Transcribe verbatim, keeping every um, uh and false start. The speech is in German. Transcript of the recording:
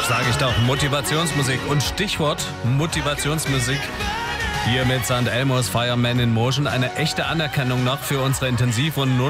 Sage ich doch, Motivationsmusik. Und Stichwort Motivationsmusik. Hier mit Sankt Elmo's Fireman in Motion. Eine echte Anerkennung noch für unsere Intensiv- und Not